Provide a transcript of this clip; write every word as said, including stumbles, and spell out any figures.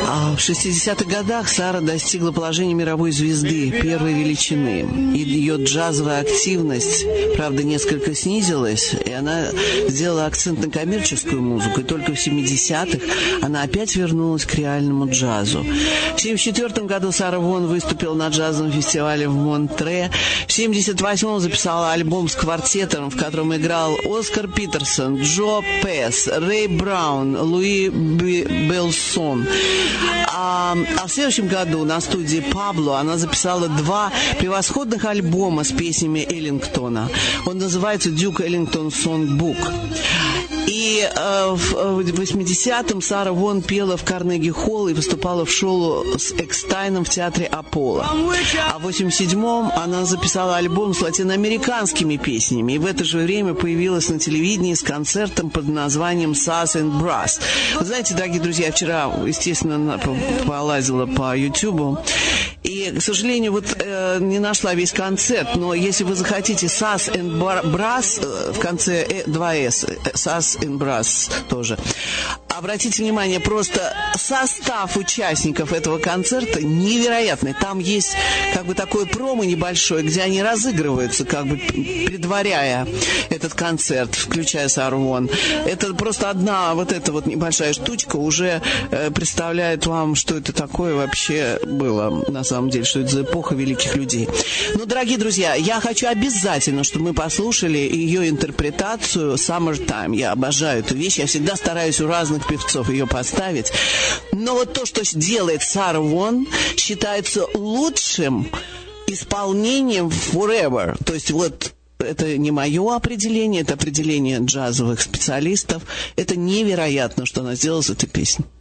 А в шестидесятых годах Сара достигла положения мировой звезды первой величины. И ее джазовая активность, правда, несколько снизилась, и она сделала акцент на коммерческую музыку. И только в семидесятых она опять вернулась к реальному джазу. В семьдесят четвертом году Сара Вон выступила на джазовом фестивале в Монтре. В семьдесят восьмом записала альбом с квартетом, в котором играл Оскар Питерсон, Джо Пэс, Рэй Браун, Луи Белсон. А, а в следующем году на студии Пабло она записала два превосходных альбома с песнями Эллингтона. Он называется «Duke Ellington Songbook». И э, в восьмидесятом Сара Вон пела в Карнеги-Холл и выступала в шоу с Экстайном в театре Аполло. А в восемьдесят седьмом она записала альбом с латиноамериканскими песнями. И в это же время появилась на телевидении с концертом под названием «Sass and Brass». Вы знаете, дорогие друзья, вчера, естественно, полазила по Ютубу. И, к сожалению, вот э, не нашла весь концерт. Но если вы захотите «Sass and Brass», э, в конце э, два эс, «Sass and Brass» тоже. Обратите внимание, просто состав участников этого концерта невероятный. Там есть как бы такое промо небольшое, где они разыгрываются, как бы предваряя этот концерт, включая Сару Вон. Это просто одна вот эта вот небольшая штучка уже э, представляет вам, что это такое вообще было, на самом деле, что это за эпоха великих людей. Ну, дорогие друзья, я хочу обязательно, чтобы мы послушали ее интерпретацию «Summertime». Я обожаю эту вещь, я всегда стараюсь у разных певцов ее поставить. Но вот то, что делает Сара Вон, считается лучшим исполнением forever. То есть вот это не мое определение, это определение джазовых специалистов. Это невероятно, что она сделала с этой песней.